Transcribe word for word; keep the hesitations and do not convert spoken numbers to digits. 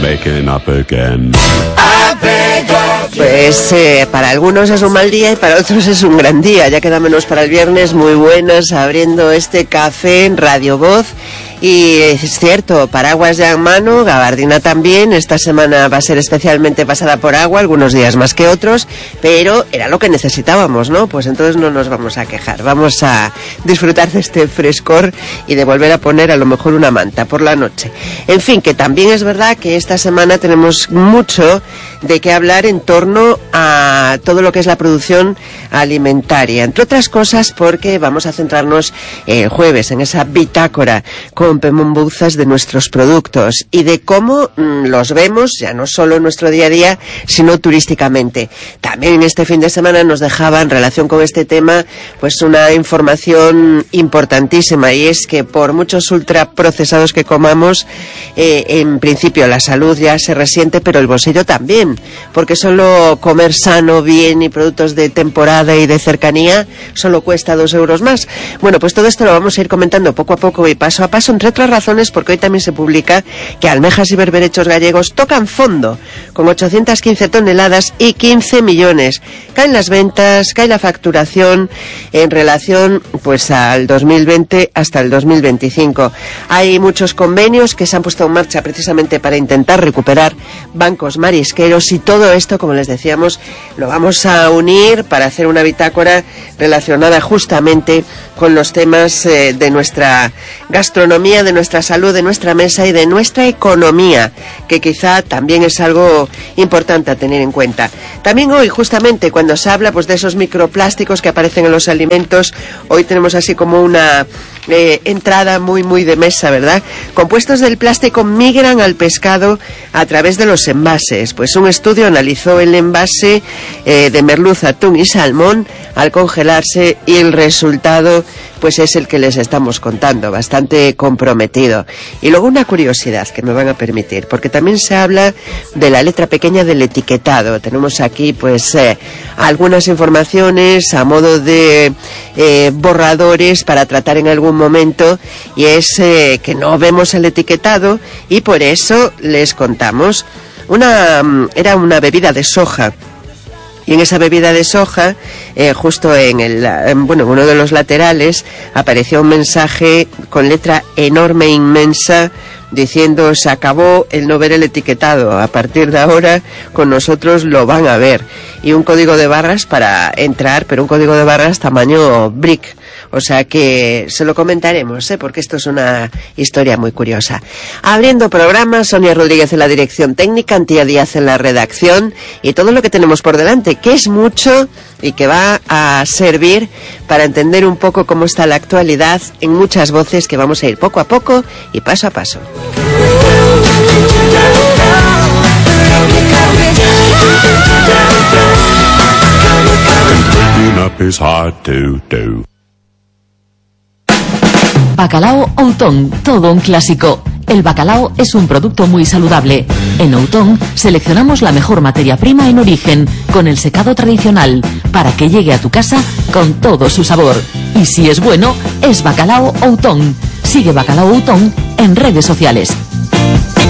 waking up again. Pues eh, para algunos es un mal día y para otros es un gran día. Ya queda menos para el viernes. Muy buenas, abriendo este café en Radio Voz. Y es cierto, paraguas ya en mano, gabardina también. Esta semana va a ser especialmente pasada por agua, algunos días más que otros, pero era lo que necesitábamos, ¿no? Pues entonces no nos vamos a quejar, vamos a disfrutar de este frescor y de volver a poner a lo mejor una manta por la noche. En fin, que también es verdad que esta semana tenemos mucho de qué hablar en torno a todo lo que es la producción alimentaria, entre otras cosas porque vamos a centrarnos el jueves en esa bitácora con Pemón Bouzas de nuestros productos y de cómo mmm, los vemos ya no solo en nuestro día a día, sino turísticamente. También este fin de semana nos dejaba en relación con este tema pues una información importantísima, y es que por muchos ultraprocesados que comamos, eh, en principio la salud ya se resiente, pero el bolsillo también, porque solo comer sano, bien y productos de temporada y de cercanía solo cuesta dos euros más. Bueno, pues todo esto lo vamos a ir comentando poco a poco y paso a paso, entre otras razones porque hoy también se publica que almejas y berberechos gallegos tocan fondo con ochocientas quince toneladas y quince millones. Caen las ventas, cae la facturación en relación pues al dos mil veinte hasta el dos mil veinticinco. Hay muchos convenios que se han puesto en marcha precisamente para intentar recuperar bancos marisqueros, y todo esto, como les decíamos, lo vamos a unir para hacer una bitácora relacionada justamente con los temas eh, de nuestra gastronomía, de nuestra salud, de nuestra mesa y de nuestra economía, que quizá también es algo importante a tener en cuenta. También hoy, justamente, cuando se habla pues de esos microplásticos que aparecen en los alimentos, hoy tenemos así como una eh, entrada muy muy de mesa, ¿verdad? Compuestos del plástico migran al pescado a través de los envases. Pues un estudio analizó el envase eh, de merluza, atún y salmón al congelarse, y el resultado pues es el que les estamos contando, bastante comprometido. Y luego una curiosidad que me van a permitir, porque también se habla de la letra pequeña del etiquetado. Tenemos aquí pues eh, algunas informaciones a modo de eh, borradores para tratar en algún momento, y es eh, que no vemos el etiquetado, y por eso les contamos. Una era una bebida de soja. Y en esa bebida de soja, eh, justo en el, en, bueno, en uno de los laterales, apareció un mensaje con letra enorme, inmensa, diciendo: se acabó el no ver el etiquetado, a partir de ahora con nosotros lo van a ver. Y un código de barras para entrar, pero un código de barras tamaño brick. O sea que se lo comentaremos, ¿eh? Porque esto es una historia muy curiosa. Abriendo programas, Sonia Rodríguez en la dirección técnica, Antía Díaz en la redacción, y todo lo que tenemos por delante, que es mucho y que va a servir para entender un poco cómo está la actualidad en muchas voces que vamos a ir poco a poco y paso a paso. Bacalao Outón, todo un clásico. El bacalao es un producto muy saludable. En Outón seleccionamos la mejor materia prima en origen, con el secado tradicional, para que llegue a tu casa con todo su sabor. Y si es bueno, es Bacalao Outón. Sigue Bacalao Outón en redes sociales.